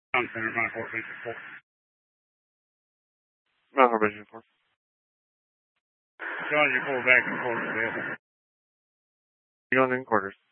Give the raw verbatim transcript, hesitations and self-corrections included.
Town Center, Mount Fort Benson four. Mount Fort Benson four. John, you pull back and close to this. You going in quarters.